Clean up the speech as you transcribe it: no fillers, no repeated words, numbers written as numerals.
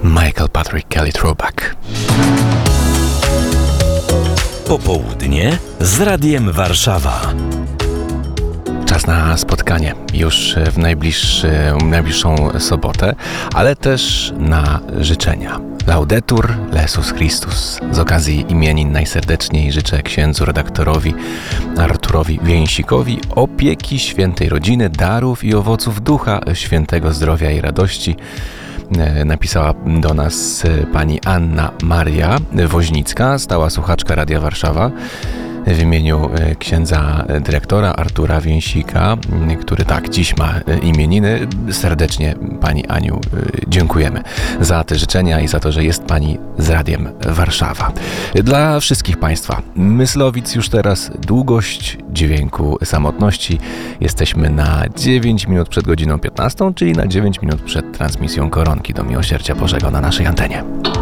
Michael Patrick Kelly Throwback. Popołudnie z Radiem Warszawa. Czas na spotkanie już w najbliższą sobotę, ale też na życzenia. Laudetur Jesus Christus. Z okazji imienin najserdeczniej życzę księdzu redaktorowi Arturowi Więsikowi opieki świętej rodziny, darów i owoców Ducha Świętego, zdrowia i radości. Napisała do nas pani Anna Maria Woźnicka, stała słuchaczka Radia Warszawa. W imieniu księdza dyrektora Artura Więsika, który dziś ma imieniny, serdecznie pani Aniu dziękujemy za te życzenia i za to, że jest pani z Radiem Warszawa. Dla wszystkich państwa, Myslowic już teraz, długość dźwięku samotności. Jesteśmy na 9 minut przed godziną 15, czyli na 9 minut przed transmisją Koronki do Miłosierdzia Bożego na naszej antenie.